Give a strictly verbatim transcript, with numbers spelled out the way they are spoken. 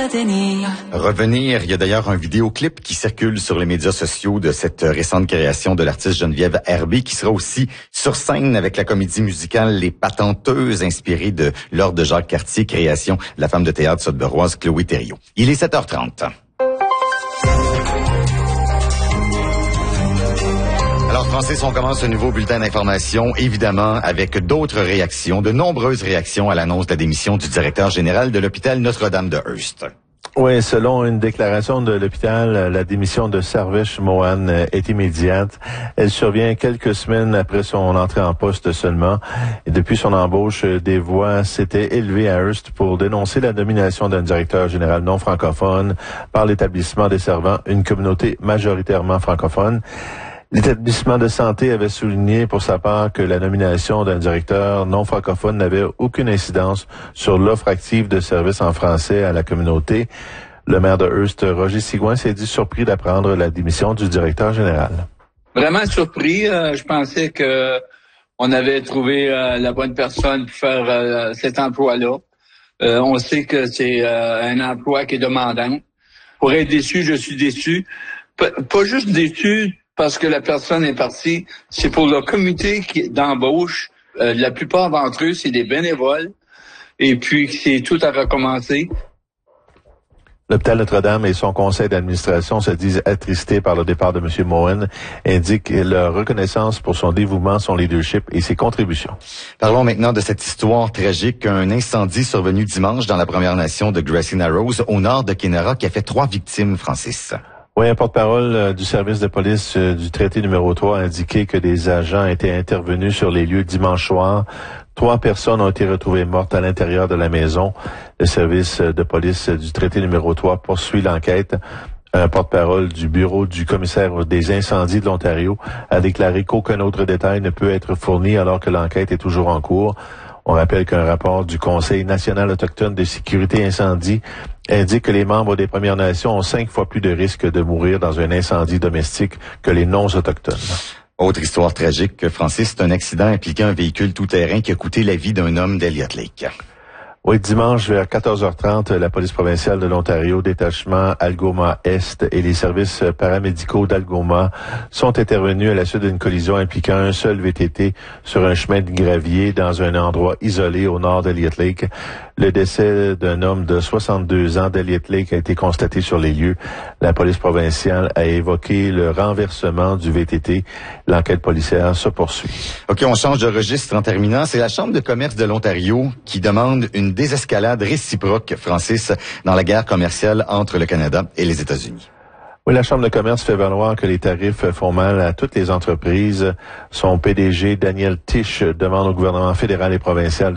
retenir. Revenir, il y a d'ailleurs un vidéoclip qui circule sur les médias sociaux de cette récente création de l'artiste Geneviève Herbey, qui sera aussi sur scène avec la comédie musicale Les Patenteuses, inspirée de l'œuvre de Jacques Cartier, création de la femme de théâtre sotteboroise Chloé Thériault. Il est sept heures trente. Alors, Francis, on commence un nouveau bulletin d'information, évidemment, avec d'autres réactions, de nombreuses réactions à l'annonce de la démission du directeur général de l'hôpital Notre-Dame de Hearst. Oui, selon une déclaration de l'hôpital, la démission de Sarvesh Mohan est immédiate. Elle survient quelques semaines après son entrée en poste seulement. Et depuis son embauche, des voix s'étaient élevées à Hearst pour dénoncer la nomination d'un directeur général non francophone par l'établissement desservant une communauté majoritairement francophone. L'établissement de santé avait souligné pour sa part que la nomination d'un directeur non francophone n'avait aucune incidence sur l'offre active de services en français à la communauté. Le maire de Hearst, Roger Sigouin, s'est dit surpris d'apprendre la démission du directeur général. Vraiment surpris. Euh, je pensais que on avait trouvé euh, la bonne personne pour faire euh, cet emploi-là. Euh, on sait que c'est euh, un emploi qui est demandant. Pour être déçu, je suis déçu. P- pas juste déçu parce que la personne est partie, c'est pour le comité qui, d'embauche. Euh, la plupart d'entre eux, c'est des bénévoles. Et puis, c'est tout à recommencer. L'hôpital Notre-Dame et son conseil d'administration se disent attristés par le départ de M. Mohan, indiquent leur reconnaissance pour son dévouement, son leadership et ses contributions. Parlons maintenant de cette histoire tragique, un incendie survenu dimanche dans la Première Nation de Grassy Narrows, au nord de Kenora, qui a fait trois victimes, Francis. Oui, un porte-parole euh, du service de police euh, du traité numéro trois a indiqué que des agents étaient intervenus sur les lieux dimanche soir. Trois personnes ont été retrouvées mortes à l'intérieur de la maison. Le service de police du traité numéro trois poursuit l'enquête. Un porte-parole du bureau du commissaire des incendies de l'Ontario a déclaré qu'aucun autre détail ne peut être fourni alors que l'enquête est toujours en cours. On rappelle qu'un rapport du Conseil national autochtone de sécurité incendie indique que les membres des Premières Nations ont cinq fois plus de risques de mourir dans un incendie domestique que les non-autochtones. Autre histoire tragique, Francis, c'est un accident impliquant un véhicule tout-terrain qui a coûté la vie d'un homme d'Elliott Lake. Oui, dimanche vers quatorze heures trente, la police provinciale de l'Ontario, détachement Algoma-Est et les services paramédicaux d'Algoma sont intervenus à la suite d'une collision impliquant un seul V T T sur un chemin de gravier dans un endroit isolé au nord d'Elliott Lake. Le décès d'un homme de soixante-deux ans d'Elliott Lake a été constaté sur les lieux. La police provinciale a évoqué le renversement du V T T. L'enquête policière se poursuit. OK, on change de registre en terminant. C'est la Chambre de commerce de l'Ontario qui demande une désescalade réciproque, Francis, dans la guerre commerciale entre le Canada et les États-Unis. Oui, la Chambre de commerce fait valoir que les tarifs font mal à toutes les entreprises. Son P D G, Daniel Tisch, demande au gouvernement fédéral et provincial